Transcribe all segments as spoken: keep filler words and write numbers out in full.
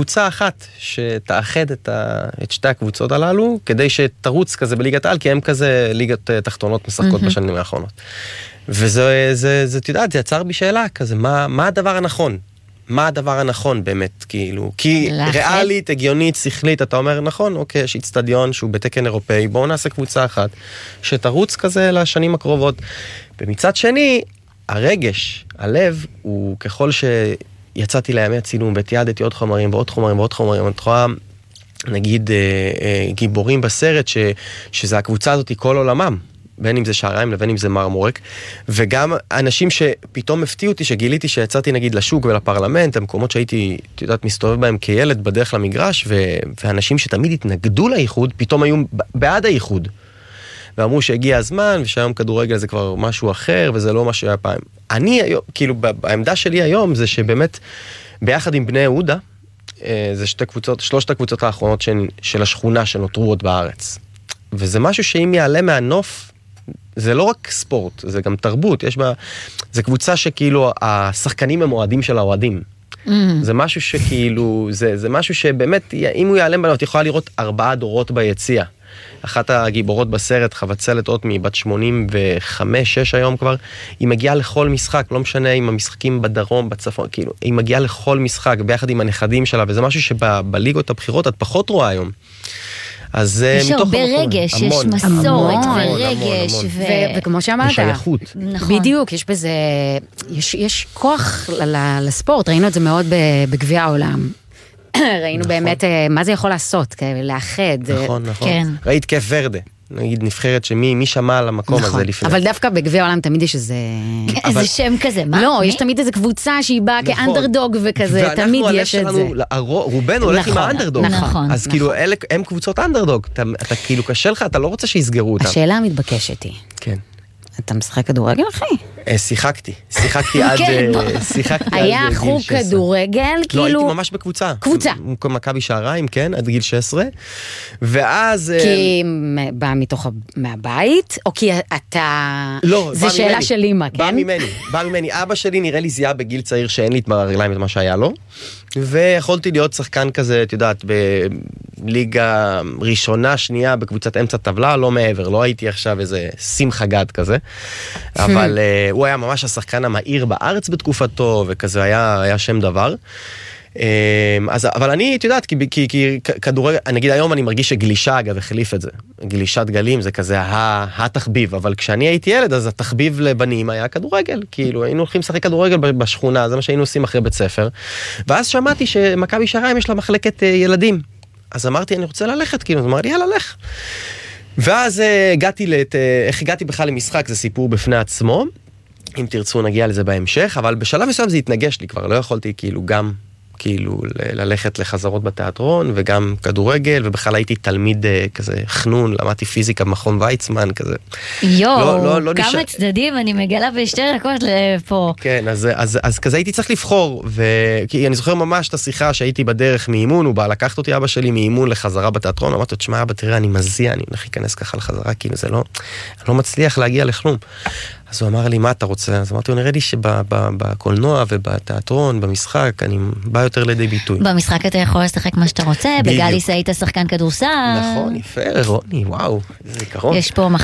קבוצה אחת שתאחד את, ה, את שתי הקבוצות הללו, כדי שתרוץ כזה בליגת העל, כי הם כזה ליגת תחתונות משחקות mm-hmm. בשנים האחרונות. וזה, זה, זה, תדעת, זה יצר בי שאלה כזה, מה, מה הדבר הנכון? מה הדבר הנכון באמת, כאילו? כי לאחד. ריאלית, הגיונית, שכלית, אתה אומר, נכון, אוקיי, יש אצטדיון שהוא בתקן אירופאי, בואו נעשה קבוצה אחת, שתרוץ כזה לשנים הקרובות. ומצד שני, הרגש, הלב, הוא ככל שיצאתי לימי הצילום, ותיעדתי עוד חומרים, ועוד חומרים, ועוד חומרים, את רואה, נגיד, גיבורים בסרט, ש, שזה הקבוצה הזאת כל עולמם. בין אם זה שעריים לבין אם זה מרמורק, וגם אנשים שפתאום הפתיעו אותי, שגיליתי שיצאתי נגיד לשוק ולפרלמנט, המקומות שהייתי, תדעת, מסתובב בהם כילד בדרך למגרש, ו- ואנשים שתמיד התנגדו לאיחוד, פתאום היו בעד האיחוד. ואמרו שהגיע הזמן, ושהיום כדורגל זה כבר משהו אחר, וזה לא מה שהיה פעם. אני היום, כאילו, בעמדה שלי היום, זה שבאמת, ביחד עם בני יהודה, זה שתי קבוצות, שלושת הקבוצות האחרונות של, של השכונה שנותרו עוד בארץ. וזה משהו שאם יעלה מהנוף, זה לא רק ספורט, זה גם תרבות, יש בה, זה קבוצה שכאילו השחקנים הם אוהדים של האוהדים. Mm. זה משהו שכאילו, זה, זה משהו שבאמת, אם הוא יעלם בנו, את יכולה לראות ארבעה דורות ביציאה. אחת הגיבורות בסרט, חבצלת עוד מבת שמונים וחמש שש היום כבר, היא מגיעה לכל משחק, לא משנה אם המשחקים בדרום, בצפון, כאילו, היא מגיעה לכל משחק, ביחד עם הנכדים שלה, וזה משהו שבליגות הבחירות את פחות רואה היום. אז יש הרבה רגש, יש מסורת ורגש, וכמו שאמרת, שייכות. בדיוק, יש בזה, יש כוח לספורט, ראינו את זה מאוד בגביע העולם. ראינו באמת מה זה יכול לעשות, לאחד. נכון, נכון. ראית כיף ורדה. נגיד נבחרת שמי שמע על המקום הזה לפני. אבל דווקא בגביע העולם תמיד יש איזה... איזה שם כזה, מה? לא, יש תמיד איזה קבוצה שהיא באה כאנדרדוג וכזה, תמיד יש את זה. רובנו הולך עם האנדרדוג. נכון. אז כאילו, הם קבוצות אנדרדוג. אתה כאילו קשה לך, אתה לא רוצה שיסגרו אותם. השאלה המתבקשת היא. כן. אתה משחק כדורגל, אחי? שיחקתי, שיחקתי עד שיחקתי עד היה חוג כדורגל, כאילו... לא, הייתי ממש בקבוצה. קבוצה. מכבי שעריים, כן, עד גיל שש עשרה. ואז... כי בא מתוך מהבית, או כי אתה... לא, זה שאלה של אמא, כן? בא ממני, בא ממני. אבא שלי נראה לי זיהה בגיל צעיר שאין לי את הרגליים את מה שהיה לו, ויכולתי להיות שחקן כזה, את יודעת, בליגה ראשונה, שנייה, בקבוצת אמצע טבלה, לא מעבר, לא הייתי עכשיו איזה שמחה גד כזה, אבל הוא היה ממש השחקן המהיר בארץ בתקופתו, וכזה היה, היה שם דבר. אז, אבל אני, את יודעת, כי, כי, כי כדורגל, נגיד היום אני מרגיש שגלישה, אגב, החליף את זה. גלישת גלים זה כזה התחביב, אבל כשאני הייתי ילד, אז התחביב לבנים היה כדורגל. כאילו, היינו הולכים לשחק כדורגל בשכונה, זה מה שהיינו עושים אחרי בית ספר. ואז שמעתי שמכבי שעריים יש לה מחלקת ילדים. אז אמרתי, אני רוצה ללכת, כאילו, אז אמרתי, יאללה, לך. ואז הגעתי, לת... איך הגעתי בכלל למשחק, זה סיפור בפני עצמו. אם תרצו נגיע לזה בהמשך, אבל בשלב מסוים זה התנגש לי כבר, לא יכולתי כאילו גם כאילו ללכת לחזרות בתיאטרון וגם כדורגל, ובכלל הייתי תלמיד כזה חנון, למדתי פיזיקה במכון ויצמן כזה. יואו, לא, לא, לא כמה נשאר... צדדים אני מגלה בשתי דקות לפה. כן, אז, אז, אז כזה הייתי צריך לבחור, כי אני זוכר ממש את השיחה שהייתי בדרך מאימון, הוא בא לקחת אותי אבא שלי מאימון לחזרה בתיאטרון, אמרתי, תשמע אבא, תראה, אני מזיע, אני הולך להיכנס ככה לחזרה, כאילו זה לא, אני לא מצליח להגיע לכלום. אז הוא אמר לי, מה אתה רוצה? אז אמרתי, הוא נראה לי שבקולנוע ובתיאטרון, במשחק, אני בא יותר לידי ביטוי. במשחק אתה יכול לשחק מה שאתה רוצה, בגליס היית שחקן כדורסל. נכון, יפה, רוני, וואו, זה זיכרון. יש פה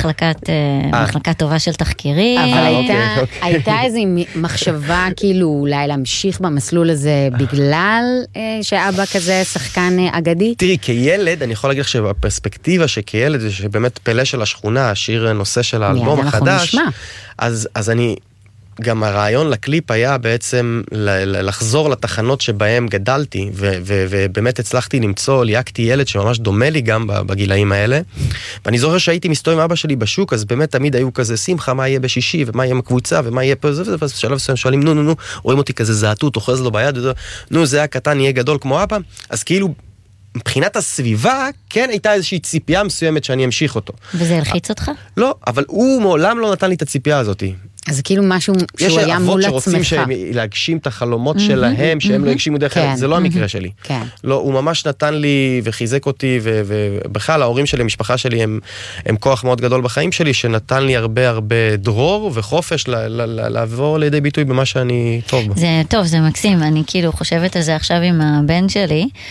מחלקה טובה של תחקירים. אבל הייתה איזו מחשבה, כאילו, אולי להמשיך במסלול הזה, בגלל שאבא כזה שחקן אגדי? תראי, כילד, אני יכול להגיד לך שבפרספקטיבה שכילד, זה שבאמת פלא של השכונה, השיר נושא של האלבום החדש, אז, אז אני, גם הרעיון לקליפ היה בעצם לחזור לתחנות שבהם גדלתי, ו- ו- ובאמת הצלחתי למצוא, ליהקתי ילד שממש דומה לי גם בגילאים האלה, ואני זוכר שהייתי מסתובב עם אבא שלי בשוק, אז באמת תמיד היו כזה, שמחה, מה יהיה בשישי, ומה יהיה מקבוצה, ומה יהיה פה, ואז בשלב מסוים שואלים, נו, נו, נו, רואים אותי כזה זעתות, אוחז לו ביד, נו, זה הקטן יהיה גדול כמו אבא, אז כאילו, מבחינת הסביבה, כן הייתה איזושהי ציפייה מסוימת שאני אמשיך אותו. וזה הלחיץ אותך? לא, אבל הוא מעולם לא נתן לי את הציפייה הזאת. אז זה כאילו משהו שהוא היה מול עצמך. יש אבות שרוצים להגשים את החלומות שלהם, שהם לא הגשימו דרך אחרת, זה לא המקרה שלי. לא, הוא ממש נתן לי וחיזק אותי, ובכלל ההורים שלי, המשפחה שלי, הם כוח מאוד גדול בחיים שלי, שנתן לי הרבה הרבה דרור וחופש לעבור לידי ביטוי במה שאני טוב בו. זה טוב, זה מקסים, אני כאילו חושבת על זה עכשיו עם הבן שלי,